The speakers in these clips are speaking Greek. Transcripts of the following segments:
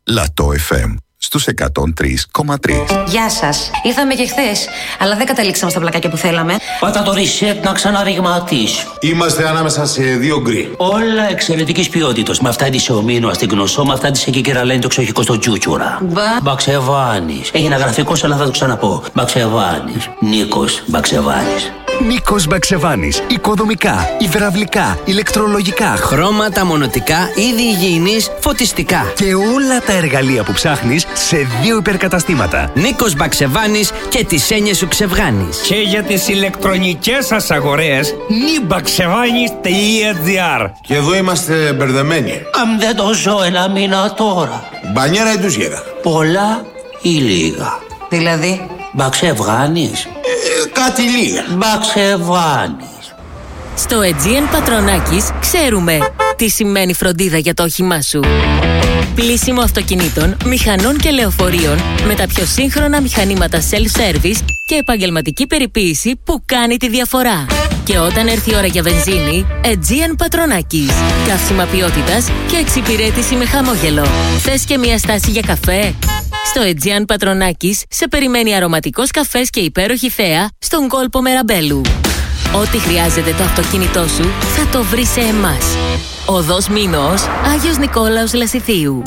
Λατό FM στους 103,3. Γεια σας. Ήρθαμε και χθες, αλλά δεν καταλήξαμε στα πλακάκια που θέλαμε. Πάτα το reset να ξαναριγματίσει. Είμαστε ανάμεσα σε δύο γκρι. Όλα εξαιρετικής ποιότητας. Με αυτά της ομίνου στην Γνωσό, με αυτά της εκεί και λένε το ξοχικό στο Τσούτσουρα. Μπαξεβάνης. Έχει ένα γραφικό, αλλά θα το ξαναπώ. Μπαξεβάνης. Νίκος Μπαξεβάνης. Νίκος Μπαξεβάνης. Οικοδομικά, υδραυλικά, ηλεκτρολογικά, χρώματα, μονοτικά, είδη υγιεινής, φωτιστικά. Και όλα τα εργαλεία που ψάχνεις σε δύο υπερκαταστήματα. Νίκος Μπαξεβάνης και τις έννοιες σου ξεβγάνεις. Και για τις ηλεκτρονικές σας αγορές, nibaxevanis.gr. Και εδώ είμαστε μπερδεμένοι. Αν δεν το ζω ένα μήνα τώρα. Μπανιέρα ή τουζιέρα. Πολλά ή λίγα. Δηλαδή, Μπαξεβάνης. Κάτι λίγα. Μπαξεβάνης. Στο Aegean Πατρονάκης ξέρουμε τι σημαίνει φροντίδα για το όχημά σου. Πλύσιμο αυτοκινήτων, μηχανών και λεωφορείων με τα πιο σύγχρονα μηχανήματα self-service και επαγγελματική περιποίηση που κάνει τη διαφορά. Και όταν έρθει η ώρα για βενζίνη, Aegean Πατρονάκης. Καύσιμα ποιότητας και εξυπηρέτηση με χαμόγελο. Θες και μια στάση για καφέ? Στο Aegean Πατρονάκης σε περιμένει αρωματικός καφές και υπέροχη θέα στον κόλπο Μεραμπέλου. Ό,τι χρειάζεται το αυτοκίνητό σου θα το βρεις σε εμάς. Οδός Μήνος, Άγιος Νικόλαος Λασιθίου.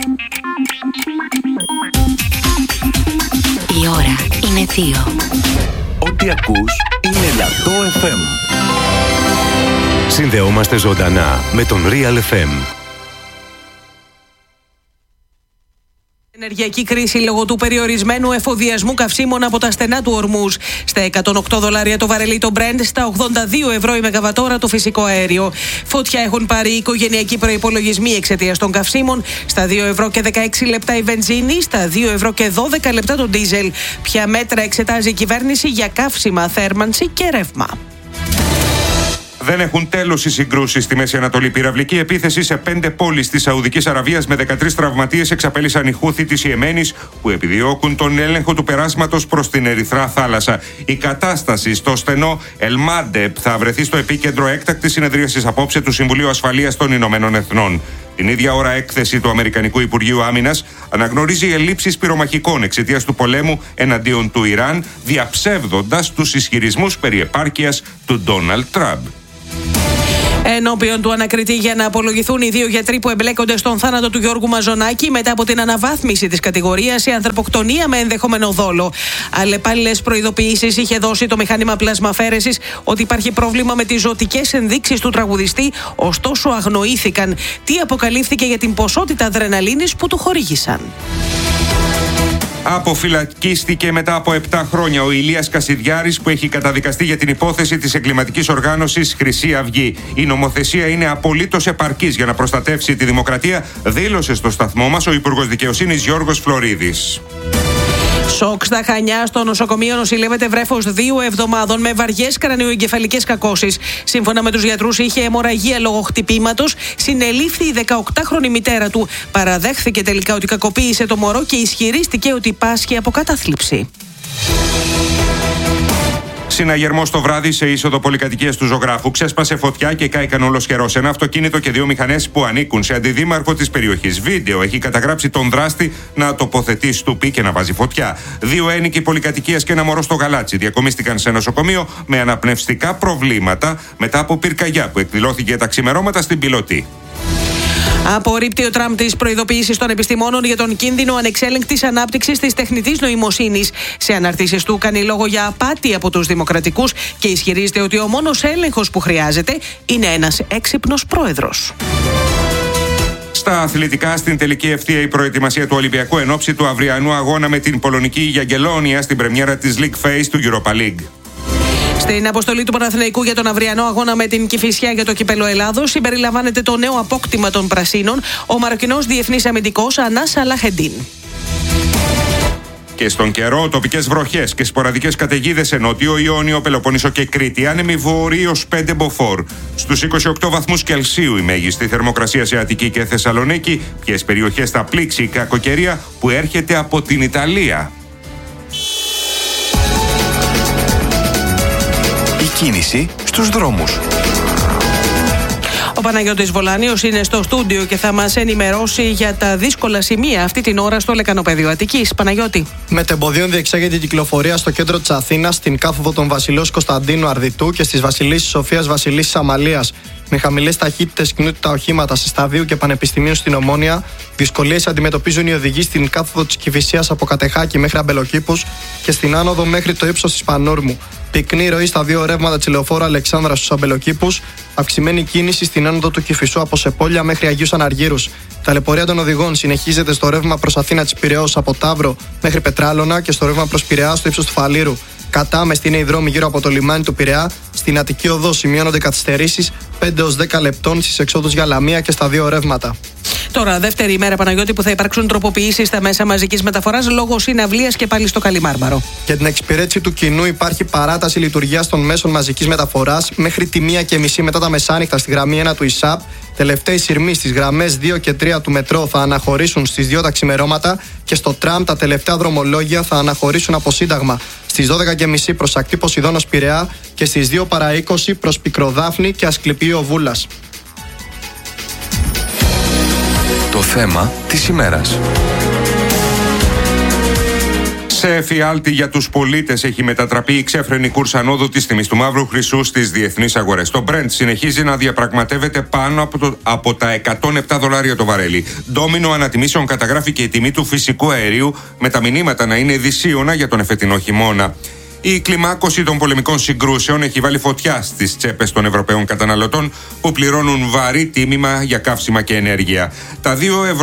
Η ώρα είναι 2. Ό,τι ακούς είναι Λατό FM. Συνδεόμαστε ζωντανά με τον Real FM. Ενεργειακή κρίση λόγω του περιορισμένου εφοδιασμού καυσίμων από τα στενά του Ορμούζ. Στα $108 το βαρελί το Brent, στα €82 η μεγαβατόρα το φυσικό αέριο. Φωτιά έχουν πάρει οι οικογενειακοί προϋπολογισμοί εξαιτίας των καυσίμων. Στα €2,16 η βενζίνη, στα €2,12 το ντίζελ. Ποια μέτρα εξετάζει η κυβέρνηση για καύσιμα, θέρμανση και ρεύμα? Δεν έχουν τέλος οι συγκρούσεις στη Μέση Ανατολή. Πυραυλική επίθεση σε 5 πόλεις της Σαουδικής Αραβίας με 13 τραυματίες εξαπέλυσαν οι Χούθι της Ιεμένης που επιδιώκουν τον έλεγχο του περάσματος προς την Ερυθρά Θάλασσα. Η κατάσταση στο στενό Ελμάντεπ θα βρεθεί στο επίκεντρο έκτακτης συνεδρίασης απόψε του Συμβουλίου Ασφαλείας των Ηνωμένων Εθνών. Την ίδια ώρα, έκθεση του Αμερικανικού Υπουργείου Άμυνας αναγνωρίζει ελλείψεις πυρομαχικών εξαιτίας του πολέμου εναντίον του Ιράν, διαψεύδοντας τους ισχυρισμούς περί επάρκειας του Ντόναλντ Τραμπ. Ενώπιον του ανακριτή για να απολογηθούν οι 2 γιατροί που εμπλέκονται στον θάνατο του Γιώργου Μαζονάκη μετά από την αναβάθμιση της κατηγορίας σε ανθρωποκτονία με ενδεχόμενο δόλο. Αλλεπάλληλες προειδοποιήσεις είχε δώσει το μηχάνημα πλασμαφέρεσης ότι υπάρχει πρόβλημα με τις ζωτικές ενδείξεις του τραγουδιστή, ωστόσο αγνοήθηκαν. Τι αποκαλύφθηκε για την ποσότητα αδρεναλίνης που του χορήγησαν? Αποφυλακίστηκε μετά από 7 χρόνια ο Ηλίας Κασιδιάρης που έχει καταδικαστεί για την υπόθεση της εγκληματικής οργάνωσης Χρυσή Αυγή. Η νομοθεσία είναι απολύτως επαρκής για να προστατεύσει τη δημοκρατία, δήλωσε στο σταθμό μας ο Υπουργός Δικαιοσύνης Γιώργος Φλωρίδης. Σοκ στα Χανιά. Στο νοσοκομείο νοσηλεύεται βρέφος 2 εβδομάδων με βαριές κρανιοεγκεφαλικές κακώσεις. Σύμφωνα με τους γιατρούς, είχε αιμορραγία λόγω χτυπήματος. Συνελήφθη η 18χρονη μητέρα του. Παραδέχθηκε τελικά ότι κακοποίησε το μωρό και ισχυρίστηκε ότι πάσχει από κατάθλιψη. Συναγερμός το βράδυ σε είσοδο πολυκατοικίας του Ζωγράφου. Ξέσπασε φωτιά και κάηκαν ολοσχερός ένα αυτοκίνητο και 2 μηχανές που ανήκουν σε αντιδήμαρχο της περιοχής. Βίντεο έχει καταγράψει τον δράστη να τοποθετεί στουπί και να βάζει φωτιά. 2 ένοικοι πολυκατοικίας και ένα μωρό στο γαλάτσι διακομίστηκαν σε νοσοκομείο με αναπνευστικά προβλήματα μετά από πυρκαγιά που εκδηλώθηκε τα ξημερώματα στην Πιλωτή. Απορρίπτει ο Τραμπ τις προειδοποιήσεις των επιστημόνων για τον κίνδυνο ανεξέλεγκτης ανάπτυξης της τεχνητής νοημοσύνης. Σε αναρτήσεις του κάνει λόγο για απάτη από τους δημοκρατικούς και ισχυρίζεται ότι ο μόνος έλεγχος που χρειάζεται είναι ένας έξυπνος πρόεδρος. Στα αθλητικά, στην τελική ευθεία η προετοιμασία του Ολυμπιακού εν ώψη του αυριανού αγώνα με την πολωνική Γιαγκελόνια στην πρεμιέρα της League Phase του Europa League. Στην αποστολή του Παναθηναϊκού για τον αυριανό αγώνα με την Κηφισιά για το κύπελλο Ελλάδος συμπεριλαμβάνεται το νέο απόκτημα των Πρασίνων, ο Μαροκινός διεθνής αμυντικός Ανάς Σαλαχεντίν. Και στον καιρό, τοπικές βροχές και σποραδικές καταιγίδες σε Νότιο Ιόνιο, Πελοπόννησο και Κρήτη. Άνεμοι βόρειος 5 μποφόρ. Στους 28 βαθμούς Κελσίου η μέγιστη θερμοκρασία σε Αττική και Θεσσαλονίκη. Ποιες περιοχές θα πλήξει η κακοκαιρία που έρχεται από την Ιταλία. Η κίνηση στους δρόμους. Ο Παναγιώτης Βολάνιος είναι στο στούντιο και θα μας ενημερώσει για τα δύσκολα σημεία αυτή την ώρα στο Λεκανοπέδιο Αττικής. Παναγιώτη. Μετεμποδίων διεξάγεται η κυκλοφορία στο κέντρο της Αθήνας, στην κάθοδο των Βασιλέως Κωνσταντίνου Αρδιτού και στις Βασιλίσσης Σοφίας Βασιλίσσης Αμαλίας. Με χαμηλές ταχύτητες κινούνται τα οχήματα σε Σταδίου και Πανεπιστημίου στην Ομόνια. Δυσκολίες αντιμετωπίζουν οι οδηγοί στην κάθοδο της Κηφισίας από Κατεχάκη μέχρι Αμπελοκήπους και στην άνοδο μέχρι το ύψος της Πανόρμου. Πυκνή ροή στα δύο ρεύματα της λεωφόρου Αλεξάνδρας στους Αμπελοκήπους. Αυξημένη κίνηση στην άνοδο του Κηφισού από Σεπόλια μέχρι Αγίους Αναργύρους. Ταλαιπωρία των οδηγών συνεχίζεται στο ρεύμα προς Αθήνα της Πειραιώς από Ταύρο μέχρι Πετράλωνα και στο ρεύμα προς Πειραιά στο ύψος του Φαλήρου. Κατάμεστη είναι οι δρόμοι γύρω από το λιμάνι του Πειραιά. Στην Αττική Οδό σημειώνονται καθυστερήσεις 5 έως 10 λεπτών στις εξόδους για Λαμία και στα δύο ρεύματα. Τώρα, δεύτερη ημέρα, Παναγιώτη, που θα υπάρξουν τροποποιήσεις στα μέσα μαζικής μεταφοράς λόγω συναυλίας και πάλι στο Καλιμάρμαρο. Για την εξυπηρέτηση του κοινού υπάρχει παράταση λειτουργίας των μέσων μαζικής μεταφοράς μέχρι τη 1:30 μετά τα μεσάνυχτα στη γραμμή 1 του ΙΣΑΠ. Τελευταίοι σειρμοί στις γραμμές 2 και 3 του μετρό θα αναχωρήσουν στις 2 τα ξημερώματα και στο τραμ τα τελευταία δρομολόγια θα αναχωρήσουν από Σύνταγμα στις 12:30 προς ακτή Ποσειδώνος Πειραιά και στις 2 παρά 20 προς Πικροδάφνη και Ασκληπείο Βούλας. Το θέμα της ημέρας. Σε εφιάλτη για τους πολίτες έχει μετατραπεί η ξέφρενη κούρσα ανόδου της τιμής του μαύρου χρυσού στις διεθνείς αγορές. Το Brent συνεχίζει να διαπραγματεύεται πάνω από τα $107 το βαρέλι. Ντόμινο ανατιμήσεων καταγράφει και η τιμή του φυσικού αερίου, με τα μηνύματα να είναι δυσίωνα για τον εφετινό χειμώνα. Η κλιμάκωση των πολεμικών συγκρούσεων έχει βάλει φωτιά στις τσέπες των Ευρωπαίων καταναλωτών που πληρώνουν βαρύ τίμημα για καύσιμα και ενέργεια. Τα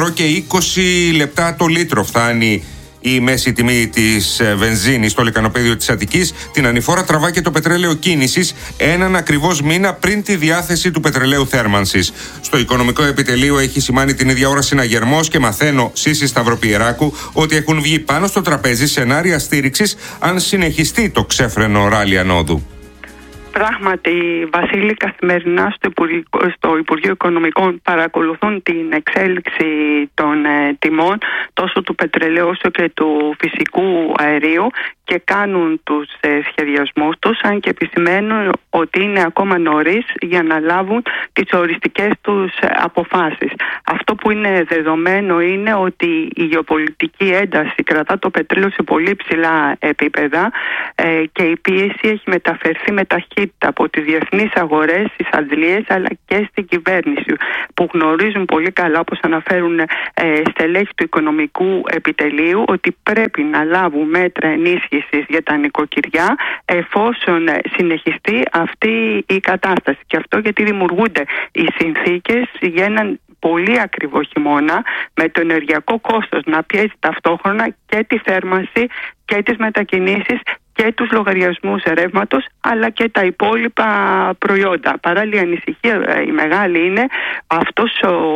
2,20 € το λίτρο φτάνει η μέση τιμή της βενζίνης στο λεκανοπέδιο της Αττικής. Την ανηφόρα τραβά και το πετρέλαιο κίνησης έναν ακριβώς μήνα πριν τη διάθεση του πετρελαίου θέρμανσης. Στο οικονομικό επιτελείο έχει σημάνει την ίδια ώρα συναγερμός και μαθαίνω Σύση Σταυροπιεράκου ότι έχουν βγει πάνω στο τραπέζι σενάρια στήριξης αν συνεχιστεί το ξέφρενο ράλι ανόδου. Πράγματι, Βασίλη, καθημερινά στο Υπουργείο Οικονομικών παρακολουθούν την εξέλιξη των τιμών τόσο του πετρελαίου όσο και του φυσικού αερίου και κάνουν τους σχεδιασμούς τους, αν και επισημαίνουν ότι είναι ακόμα νωρίς για να λάβουν τις οριστικές τους αποφάσεις. Αυτό που είναι δεδομένο είναι ότι η γεωπολιτική ένταση κρατά το πετρέλαιο σε πολύ ψηλά επίπεδα και η πίεση έχει μεταφερθεί με ταχύτητα από τις διεθνείς αγορές, στις αντλίες αλλά και στην κυβέρνηση, που γνωρίζουν πολύ καλά, όπως αναφέρουν στελέχη του Οικονομικού Επιτελείου, ότι πρέπει να λάβουν μέτρα ενίσχυσης για τα νοικοκυριά εφόσον συνεχιστεί αυτή η κατάσταση. Και αυτό γιατί δημιουργούνται οι συνθήκες για έναν πολύ ακριβό χειμώνα, με το ενεργειακό κόστος να πιέζει ταυτόχρονα και τη θέρμανση και τις μετακινήσεις και τους λογαριασμούς ρεύματος αλλά και τα υπόλοιπα προϊόντα. Παράλληλη ανησυχία η μεγάλη είναι αυτός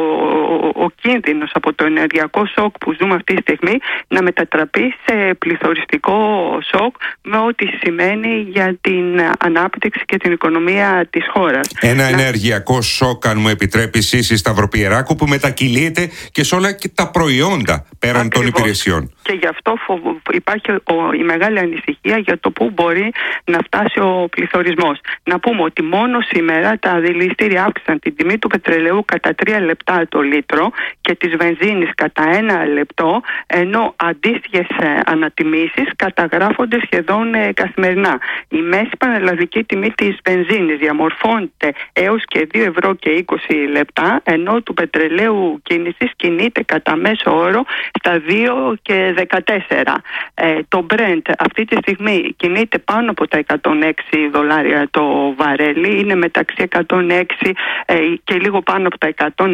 ο κίνδυνος από το ενεργειακό σοκ που ζούμε αυτή τη στιγμή να μετατραπεί σε πληθωριστικό σοκ, με ό,τι σημαίνει για την ανάπτυξη και την οικονομία της χώρας. Ένα ενεργειακό σοκ, αν μου επιτρέπει, Σύση Σταυροπιεράκου, που μετακυλείται και σε όλα και τα προϊόντα πέραν των υπηρεσιών. Και γι' αυτό υπάρχει η μεγάλη ανησυχία για το πού μπορεί να φτάσει ο πληθωρισμός. Να πούμε ότι μόνο σήμερα τα δηληστήρια αύξησαν την τιμή του πετρελαίου κατά 3 λεπτά το λίτρο και της βενζίνης κατά 1 λεπτό, ενώ αντίστοιχες ανατιμήσεις καταγράφονται σχεδόν καθημερινά. Η μέση πανελλαδική τιμή της βενζίνης διαμορφώνεται έως και 2,20 €, ενώ του πετρελαίου κίνησης κινείται κατά μέσο όρο στα 2,14. Το Brent αυτή τη στιγμή κινείται πάνω από τα $106 το βαρέλι, είναι μεταξύ 106 και λίγο πάνω από τα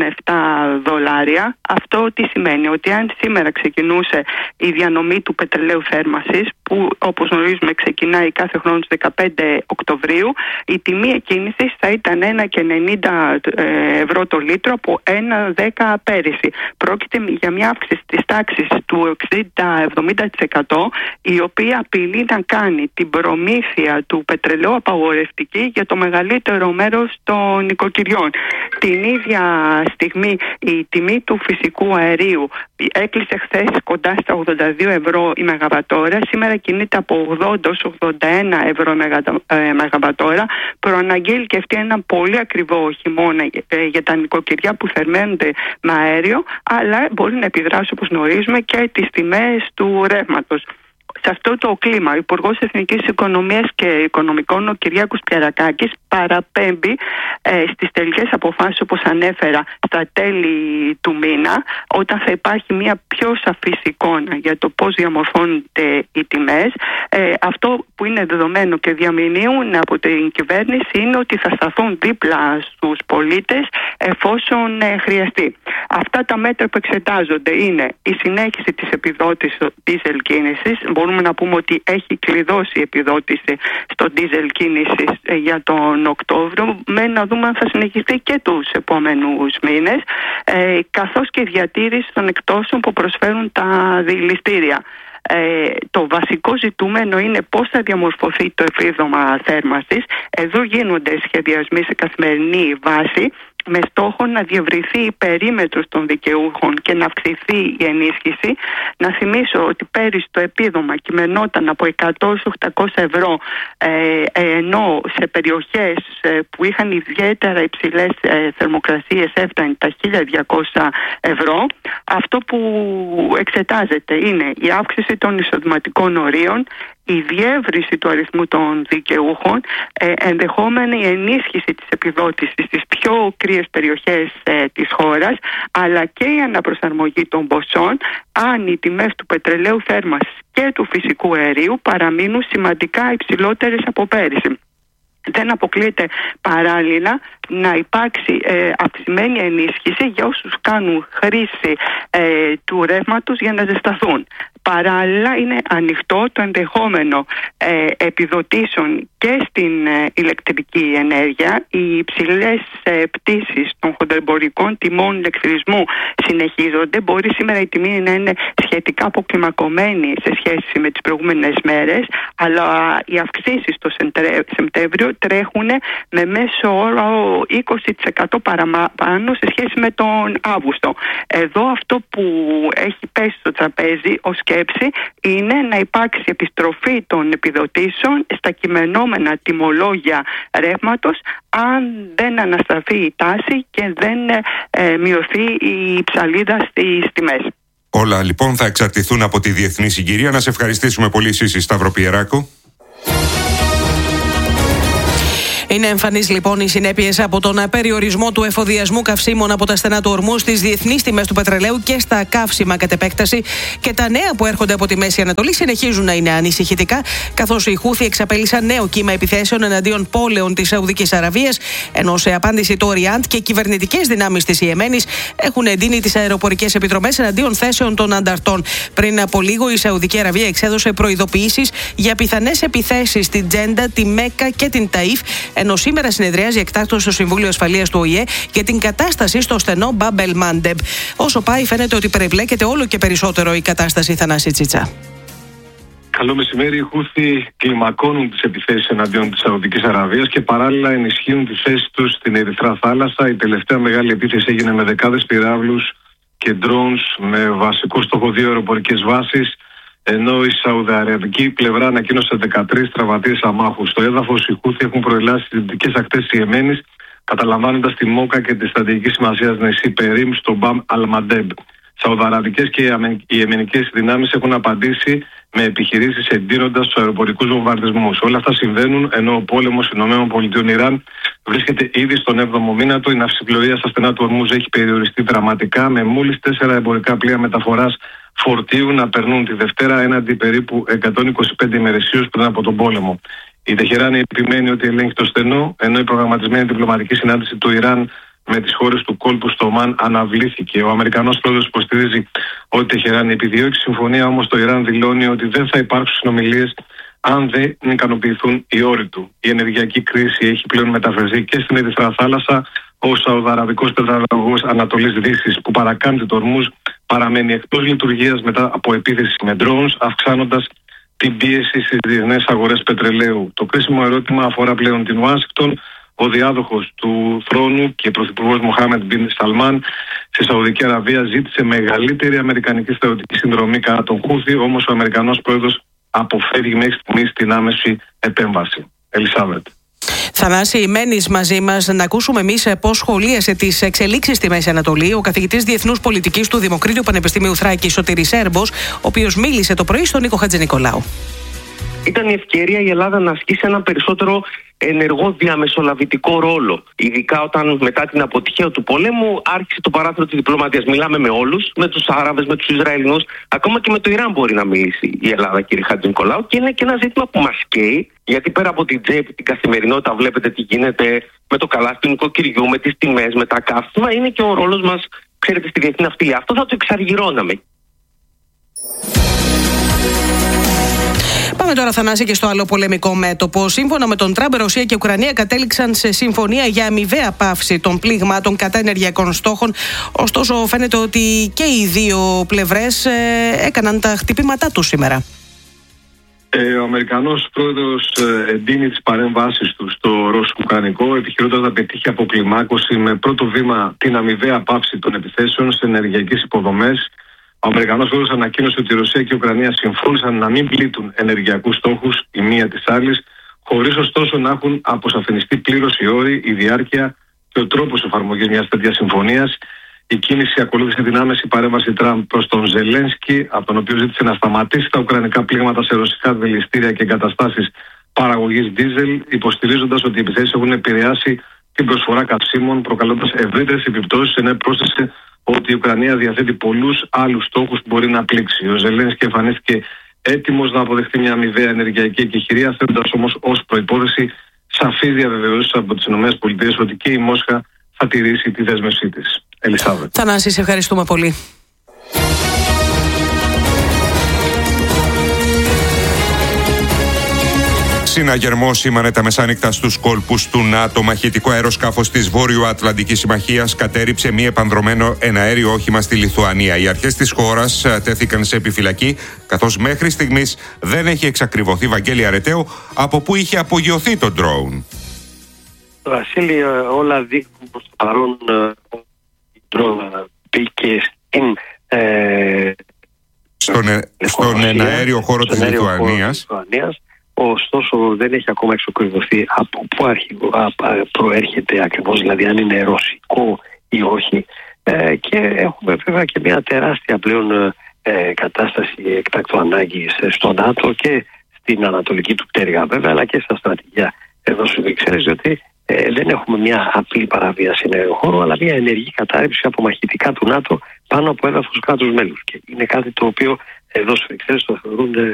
$107. Αυτό τι σημαίνει? Ότι αν σήμερα ξεκινούσε η διανομή του πετρελαίου θέρμανσης, που όπως γνωρίζουμε ξεκινάει κάθε χρόνο στις 15 Οκτωβρίου, η τιμή εκκίνησης θα ήταν 1,90 € το λίτρο από 1,10 πέρυσι. Πρόκειται για μια αύξηση της τάξης του 60 60-70%, η οποία απειλεί να κάνει την προμήθεια του πετρελαίου απαγορευτική για το μεγαλύτερο μέρος των νοικοκυριών. Την ίδια στιγμή η τιμή του φυσικού αερίου έκλεισε χθες κοντά στα 82 ευρώ η μεγαβατόρα. Σήμερα κινείται από 80-81 ευρώ η μεγαβατόρα. Προαναγγείλει και αυτή ένα πολύ ακριβό χειμώνα για τα νοικοκυριά που θερμαίνονται με αέριο, αλλά μπορεί να επιδράσει, όπως γνωρίζουμε, και τις τιμές του ρεύματος. Σε αυτό το κλίμα, ο Υπουργός Εθνικής Οικονομίας και Οικονομικών, ο Κυριάκος Πιερακάκης, παραπέμπει στις τελικές αποφάσεις, όπως ανέφερα, στα τέλη του μήνα, όταν θα υπάρχει μια πιο σαφής εικόνα για το πώς διαμορφώνονται οι τιμές. Αυτό που είναι δεδομένο και διαμηνύουν από την κυβέρνηση είναι ότι θα σταθούν δίπλα στους πολίτες εφόσον χρειαστεί. Αυτά τα μέτρα που εξετάζονται είναι η συνέχιση της επιδότησης diesel κίνησης. Μπορούμε να πούμε ότι έχει κλειδώσει η επιδότηση στο diesel κίνησης για τον Οκτώβριο, με να δούμε αν θα συνεχιστεί και τους επόμενους μήνες, καθώς και η διατήρηση των εκτόσεων που προσφέρουν τα δηληστήρια. Το βασικό ζητούμενο είναι πώς θα διαμορφωθεί το επίδομα θέρμανσης. Εδώ γίνονται σχεδιασμοί σε καθημερινή βάση, με στόχο να διευρυνθεί η περίμετρος των δικαιούχων και να αυξηθεί η ενίσχυση. Να θυμίσω ότι πέρυσι το επίδομα κειμενόταν από 100-800 ευρώ, ενώ σε περιοχές που είχαν ιδιαίτερα υψηλές θερμοκρασίες έφτανε τα 1.200 ευρώ. Αυτό που εξετάζεται είναι η αύξηση των εισοδηματικών ορίων, η διεύρυνση του αριθμού των δικαιούχων, ενδεχόμενη ενίσχυση της επιδότησης στις πιο κρύες περιοχές της χώρας, αλλά και η αναπροσαρμογή των ποσών αν οι τιμές του πετρελαίου θέρμανσης και του φυσικού αερίου παραμείνουν σημαντικά υψηλότερες από πέρυσι. Δεν αποκλείεται παράλληλα να υπάρξει αυξημένη ενίσχυση για όσους κάνουν χρήση του ρεύματος για να ζεσταθούν. Παράλληλα είναι ανοιχτό το ενδεχόμενο επιδοτήσεων και στην ηλεκτρική ενέργεια. Οι υψηλές πτήσεις των χονδρεμπορικών τιμών ηλεκτρισμού συνεχίζονται. Μπορεί σήμερα η τιμή να είναι σχετικά αποκλιμακωμένη σε σχέση με τις προηγούμενες μέρες, αλλά οι αυξήσεις το Σεπτέμβριο τρέχουν με μέσο όρο 20% παραπάνω σε σχέση με τον Αύγουστο. Εδώ αυτό που έχει πέσει στο τραπέζι ως σκέψη είναι να υπάρξει επιστροφή των επιδοτήσεων στα κειμενόμενα τιμολόγια ρεύματος, αν δεν αναστραφεί η τάση και δεν μειωθεί η ψαλίδα στις τιμές. Όλα λοιπόν θα εξαρτηθούν από τη διεθνή συγκυρία. Να σε ευχαριστήσουμε πολύ, Σύση Σταυροπιεράκο. Είναι εμφανής λοιπόν οι συνέπειες από τον περιορισμό του εφοδιασμού καυσίμων από τα στενά του ορμού στις διεθνείς τιμές του πετρελαίου και στα καύσιμα κατ' επέκταση, και τα νέα που έρχονται από τη Μέση Ανατολή συνεχίζουν να είναι ανησυχητικά, καθώς οι Χούθι εξαπέλυσαν νέο κύμα επιθέσεων εναντίον πόλεων της Σαουδικής Αραβίας, ενώ σε απάντηση το Ριάντ και κυβερνητικές δυνάμεις της Ιεμένης έχουν εντείνει τις αεροπορικές επιδρομές εναντίον θέσεων των ανταρτών. Πριν από λίγο η Σαουδική Αραβία εξέδωσε προειδοποιήσεις για πιθανές επιθέσεις στην Τζέντα, τη Μέκκα και την Ταΐφ, ενώ σήμερα συνεδριάζει εκτάκτως στο Συμβούλιο Ασφαλείας του ΟΗΕ για την κατάσταση στο στενό Μπάμπελ Μάντεμπ. Όσο πάει, φαίνεται ότι περιπλέκεται όλο και περισσότερο η κατάσταση. Θανάση Τσίτσα. Καλό μεσημέρι. Οι Χούθι κλιμακώνουν τις επιθέσεις εναντίον της Σαουδικής Αραβίας και παράλληλα ενισχύουν τη θέση τους στην Ερυθρά Θάλασσα. Η τελευταία μεγάλη επίθεση έγινε με δεκάδες πυράβλους και drones με βασικό στόχο 2 αεροπορικές βάσεις, ενώ η Σαουδαραβική πλευρά ανακοίνωσε 13 τραυματίες αμάχους. Στο έδαφος οι Χούθι έχουν προελάσει στις δυτικές ακτές της Ιεμένης, καταλαμβάνοντας τη Μόκα και τη στρατηγική σημασία νησί Περίμ στο Μπαμ Αλμαντέμπ. Σαουδαραβικές και οι ιεμενικές δυνάμεις έχουν απαντήσει με επιχειρήσεις εντείνοντας τους αεροπορικούς βομβαρδισμούς. Όλα αυτά συμβαίνουν ενώ ο πόλεμος ΗΠΑ-Ιράν βρίσκεται ήδη στον 7ο μήνα του. Η ναυσιπλοεία στα στενά του Ορμούζ έχει περιοριστεί δραματικά, με μόλις 4 εμπορικά πλοία μεταφοράς φορτίου να περνούν τη Δευτέρα έναντι περίπου 125 ημερησίους πριν από τον πόλεμο. Η Τεχεράνη επιμένει ότι ελέγχει το στενό, ενώ η προγραμματισμένη διπλωματική συνάντηση του Ιράν με τις χώρες του κόλπου στο Ομάν αναβλήθηκε. Ο Αμερικανός πρόεδρος υποστηρίζει ότι η Τεχεράνη επιδιώκει συμφωνία, όμως το Ιράν δηλώνει ότι δεν θα υπάρξουν συνομιλίες αν δεν ικανοποιηθούν οι όροι του. Η ενεργειακή κρίση έχει πλέον μεταφερθεί και στην Ερυθρά Θάλασσα. Ο Σαουδαραβικός πετρελαγωγός Ανατολής Δύσης, που παρακάμπτει το Ορμούζ, παραμένει εκτός λειτουργίας μετά από επίθεση με drones, αυξάνοντας την πίεση στις διεθνές αγορές πετρελαίου. Το κρίσιμο ερώτημα αφορά πλέον την Ουάσιγκτον. Ο διάδοχος του θρόνου και πρωθυπουργός Μοχάμεντ Μπιν Σαλμάν στη Σαουδική Αραβία ζήτησε μεγαλύτερη αμερικανική στρατιωτική συνδρομή κατά τον Χούθη, όμως ο Αμερικανός πρόεδρος αποφεύγει μέχρι στιγμής την άμεση επέμβαση. Ελισάβετ. Θανάση, μένεις μαζί μας να ακούσουμε εμείς πώς σχολίασε τις εξελίξεις στη Μέση Ανατολή ο καθηγητής Διεθνούς Πολιτικής του Δημοκρίτιου Πανεπιστημίου Θράκης, Σωτήρης Έρμπος, ο οποίος μίλησε το πρωί στον Νίκο Χατζηνικολάου. Ήταν η ευκαιρία η Ελλάδα να ασκήσει ένα περισσότερο ενεργό διαμεσολαβητικό ρόλο. Ειδικά όταν μετά την αποτυχία του πολέμου άρχισε το παράθυρο της διπλωματίας. Μιλάμε με όλους, με τους Άραβες, με τους Ισραηλινούς, ακόμα και με το Ιράν μπορεί να μιλήσει η Ελλάδα, κύριε Χατζηνικολάου. Και είναι και ένα ζήτημα που μας καίει, γιατί πέρα από την τσέπη, την καθημερινότητα, βλέπετε τι γίνεται με το καλάθι του νοικοκυριού, με τις τιμές, με τα καύσιμα, είναι και ο ρόλος μας, ξέρετε, στη διεθνή ναυτιλία. Αυτό θα το εξαργυρώναμε. Πάμε τώρα, Θανάση, και στο άλλο πολεμικό μέτωπο. Σύμφωνα με τον Τραμπ, Ρωσία και Ουκρανία κατέληξαν σε συμφωνία για αμοιβαία πάυση των πλήγματων κατά ενεργειακών στόχων. Ωστόσο, φαίνεται ότι και οι δύο πλευρές έκαναν τα χτυπήματά τους σήμερα. Ο Αμερικανός πρόεδρος εντείνει τις παρεμβάσεις του στο ρωσο-ουκρανικό, επιχειρώντας να πετύχει αποκλιμάκωση με πρώτο βήμα την αμοιβαία πάυση των επιθέσεων σε ενεργειακές υποδομές. Ο Αμερικανός πρόεδρος ανακοίνωσε ότι η Ρωσία και η Ουκρανία συμφώνησαν να μην πλήττουν ενεργειακούς στόχους η μία της άλλης, χωρίς ωστόσο να έχουν αποσαφινιστεί πλήρως οι όροι, η διάρκεια και ο τρόπος εφαρμογής μιας τέτοιας συμφωνίας. Η κίνηση ακολούθησε την άμεση παρέμβαση Τραμπ προς τον Ζελένσκι, από τον οποίο ζήτησε να σταματήσει τα ουκρανικά πλήγματα σε ρωσικά δηληστήρια και εγκαταστάσεις παραγωγής ντίζελ, υποστηρίζοντας ότι οι επιθέσεις έχουν επηρεάσει την προσφορά καυσίμων, προκαλώντας ευρύτερες επιπτώσεις, ενώ πρόσθεσε ότι η Ουκρανία διαθέτει πολλούς άλλους στόχους που μπορεί να πλήξει. Ο Ζελένσκι εμφανίστηκε έτοιμος να αποδεχτεί μια αμοιβαία ενεργειακή εκεχηρία, θέτοντας όμως ως προϋπόθεση σαφείς διαβεβαιώσεις από τις ΗΠΑ ότι και η Μόσχα θα τηρήσει τη δέσμευσή της. Ελισάβετ. Θανάση, σε ευχαριστούμε πολύ. Συναγερμό σήμανε τα μεσάνυχτα στους κόλπους του ΝΑΤΟ. Μαχητικό αεροσκάφος της Βόρειο-Ατλαντικής Συμμαχίας κατέριψε μη επανδρωμένο εναέριο όχημα στη Λιθουανία. Οι αρχές της χώρας τέθηκαν σε επιφυλακή, καθώς μέχρι στιγμής δεν έχει εξακριβωθεί, Βαγγέλη Αρετέου, από πού είχε απογειωθεί το ντρόουν. Βασίλη, όλα δείχνουν προς το παρόν η ντρόουν μπήκε στον εναέριο χώρο της Λιθουανίας. Ωστόσο δεν έχει ακόμα εξακριβωθεί από πού προέρχεται ακριβώς, δηλαδή αν είναι ρωσικό ή όχι. Και έχουμε βέβαια και μια τεράστια πλέον κατάσταση εκτάκτου ανάγκης στο ΝΑΤΟ και στην ανατολική του πτέρυγα βέβαια, αλλά και στα στρατηγία εδώ στις Βρυξέλλες, διότι δεν έχουμε μια απλή παραβίαση εναέριου χώρου, αλλά μια ενεργή κατάρρευση από μαχητικά του ΝΑΤΟ πάνω από έδαφος κράτους μέλους. Και είναι κάτι το οποίο εδώ στις Βρυξέλλες το θεωρούν